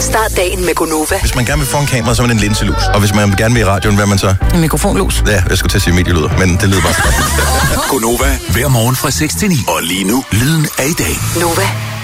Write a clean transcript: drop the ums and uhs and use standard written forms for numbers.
Start dagen med Gonova. Hvis man gerne vil få en kamera, så er man en linselus. Og hvis man gerne vil i radioen, hvad er man så? En mikrofonlus. Ja, jeg skulle til at sige medielyder, men det lyder bare så godt. Gonova, hver morgen fra 6 til 9. Og lige nu, lyden af i dag. Nova.